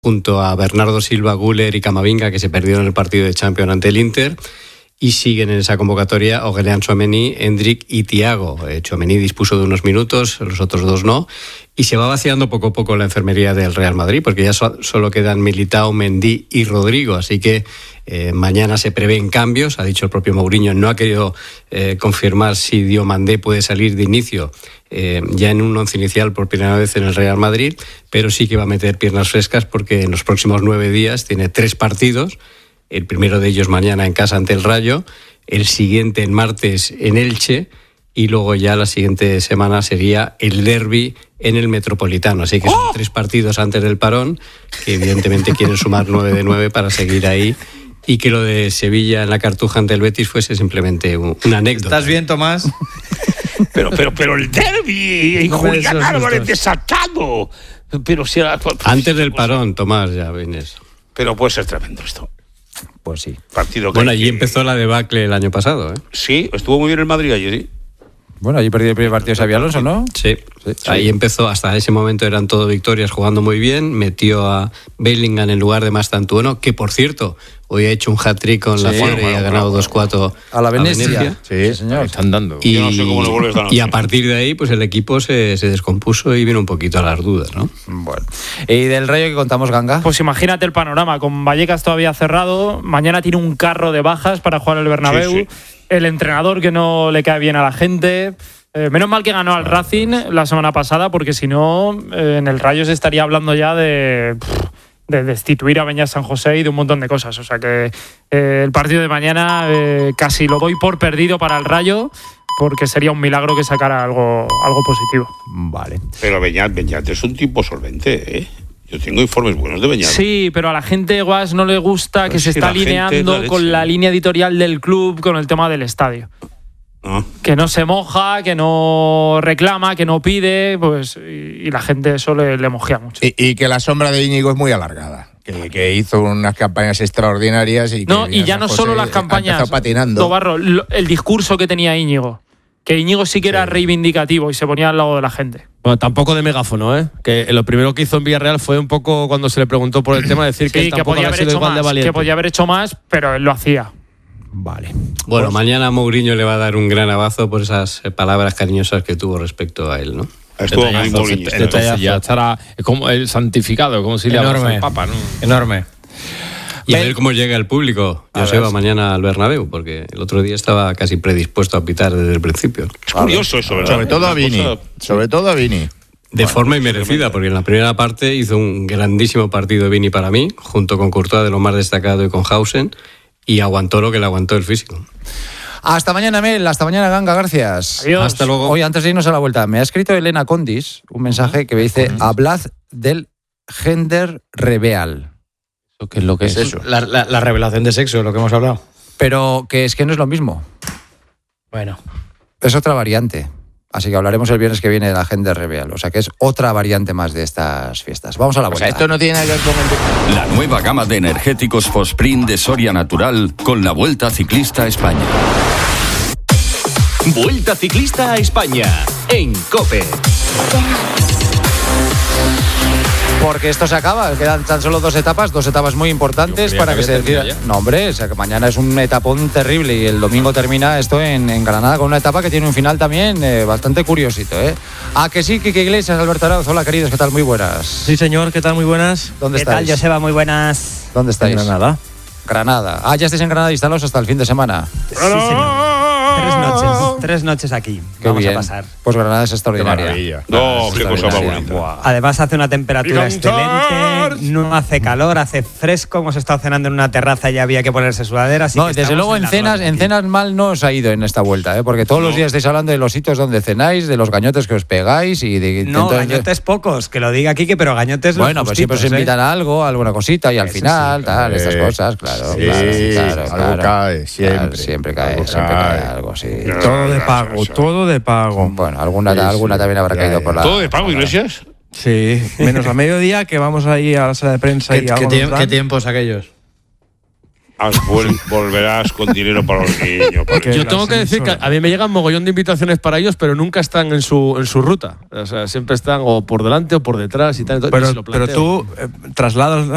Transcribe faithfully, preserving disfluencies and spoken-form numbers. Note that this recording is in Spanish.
junto a Bernardo Silva, Güler y Camavinga, que se perdieron el partido de Champions ante el Inter, y siguen en esa convocatoria Aurélien Tchouaméni, Endrick y Thiago. Eh, Tchouaméni dispuso de unos minutos, los otros dos no, y se va vaciando poco a poco la enfermería del Real Madrid, porque ya so- solo quedan Militao, Mendy y Rodrigo, así que eh, mañana se prevén cambios. Ha dicho el propio Mourinho, no ha querido eh, confirmar si Diomandé puede salir de inicio eh, ya en un once inicial por primera vez en el Real Madrid, pero sí que va a meter piernas frescas porque en los próximos nueve días tiene tres partidos. El primero de ellos mañana en casa ante el Rayo, el siguiente el martes en Elche y luego ya la siguiente semana sería el derbi en el Metropolitano. Así que son ¡Oh! tres partidos antes del parón, que evidentemente quieren sumar nueve de nueve para seguir ahí, y que lo de Sevilla en la Cartuja ante el Betis fuese simplemente un, una anécdota. ¿Estás bien, Tomás? Pero, pero, pero el derbi y no Julián Álvarez desatado. Pero si era, pues, antes del parón, Tomás, ya vienes. Pero puede ser tremendo esto. Pues sí. Partido que bueno, allí que... empezó la debacle el año pasado, ¿eh? Sí, estuvo muy bien el Madrid ayer, ¿sí? Bueno, allí perdió el primer partido Xabi Alonso, ¿no? Sí. sí, sí. Ahí empezó, hasta ese momento eran todo victorias, jugando muy bien. Metió a Bellingham en lugar de Mastantuono, que por cierto, hoy ha hecho un hat-trick con sí, la Fiore bueno, y ha ganado bueno, dos cuatro a la Venecia. A Venecia. Sí, sí, señor. Están dando. Y, Yo no sé cómo le vuelves a y a partir de ahí, pues el equipo se, se descompuso y vino un poquito a las dudas, ¿no? Bueno. ¿Y del Rayo que contamos, Ganga? Pues imagínate el panorama, con Vallecas todavía cerrado, mañana tiene un carro de bajas para jugar el Bernabéu, sí, sí. El entrenador que no le cae bien a la gente. Eh, menos mal que ganó al Racing la semana pasada, porque si no, eh, en el Rayo se estaría hablando ya de, de destituir a Beñat San José y de un montón de cosas. O sea que eh, el partido de mañana eh, casi lo doy por perdido para el Rayo, porque sería un milagro que sacara algo, algo positivo. Vale. Pero Beñat, Beñat es un tipo solvente, ¿eh? Yo tengo informes buenos de Beñat. Sí, pero a la gente, Guas, no le gusta que pues se está alineando la con la línea editorial del club con el tema del estadio. ¿Ah? Que no se moja, que no reclama, que no pide, pues y, y la gente eso le, le mojea mucho. Y, y que la sombra de Íñigo es muy alargada, que, que hizo unas campañas extraordinarias y que no y ya no solo las campañas, patinando. Tobarro, el discurso que tenía Íñigo, que Íñigo sí que era sí. reivindicativo y se ponía al lado de la gente. Bueno, tampoco de megáfono, ¿eh? Que lo primero que hizo en Villarreal fue un poco cuando se le preguntó por el tema decir sí, que, que tampoco podía había haber sido hecho igual más, de valiente. que podía haber hecho más, pero él lo hacía. Vale. Bueno, pues, mañana Mourinho le va a dar un gran abrazo por esas palabras cariñosas que tuvo respecto a él, ¿no? Estuvo muy Mourinho. Entonces ya estará como el santificado, como si le hablara al Papa, ¿no? Enorme. Y a ver cómo llega el público. Joseba mañana al Bernabéu, porque el otro día estaba casi predispuesto a pitar desde el principio. Es curioso eso, ¿verdad? Sobre todo a Vini. Sobre todo a Vini. De bueno, forma inmerecida, porque en la primera parte hizo un grandísimo partido Vini para mí, junto con Courtois, de lo más destacado, y con Hausen, y aguantó lo que le aguantó el físico. Hasta mañana, Mel. Hasta mañana, Ganga. Gracias. Adiós. Hasta luego. Hoy, antes de irnos a la vuelta, me ha escrito Elena Condis un mensaje que me dice: hablad del gender reveal. ¿Qué es lo que es, es eso? La, la, la revelación de sexo, lo que hemos hablado. Pero que es que no es lo mismo. Bueno. Es otra variante. Así que hablaremos el viernes que viene de la gender reveal. O sea que es otra variante más de estas fiestas. Vamos a la vuelta. O sea, esto no tiene nada que ver con el... La nueva gama de energéticos Fosprint de Soria Natural con la Vuelta Ciclista a España. Vuelta Ciclista a España en COPE. Porque esto se acaba, quedan tan solo dos etapas, dos etapas muy importantes para que, que se decida. No, hombre, o sea, que mañana es un etapón terrible y el domingo termina esto en, en Granada con una etapa que tiene un final también eh, bastante curiosito, ¿eh? Ah, que sí, Quique Iglesias, Alberto Arauz. Hola, queridos, ¿qué tal? Muy buenas. Sí, señor, ¿qué tal? Muy buenas. ¿Dónde ¿Qué estáis? tal, Joseba? Muy buenas. ¿Dónde estáis? En Granada. Granada. Ah, ya estáis en Granada instalados hasta el fin de semana. Sí, señor. Tres noches, tres noches aquí. Qué Vamos bien. a pasar. Pues Granada es extraordinaria. No, qué cosa más bonita. Además hace una temperatura excelente, no hace calor, hace fresco. Hemos estado cenando en una terraza y había que ponerse sudadera. Así no, que desde luego en cenas, en cenas mal no os ha ido en esta vuelta, ¿eh? Porque todos no. los días estáis hablando de los sitios donde cenáis, de los gañotes que os pegáis y de. No, entonces, gañotes pocos, que lo diga Quique, pero gañotes bueno, pues siempre os invitan ¿eh? a algo, a alguna cosita y al Eso final, sí, tal, eh, estas cosas, claro, sí, claro, claro, algo claro, cae, siempre. Claro, siempre cae, algo siempre cae. cae algo, sí. Todo de pago, todo de pago. Bueno, alguna, Sí, alguna sí, también habrá ya, caído ya. por la. ¿Todo de pago, Iglesias? Sí, menos a mediodía que vamos ahí a la sala de prensa ¿Qué, y algo qué, nos tiemp- dan. ¿Qué tiempos aquellos? Vol- volverás con dinero para los niños. Para Que Yo las tengo que decir que emisoras. a mí me llegan mogollón de invitaciones para ellos, pero nunca están en su en su ruta. O sea, siempre están o por delante o por detrás y tal. Entonces, Pero, ni se lo pero planteo. tú eh, trasladas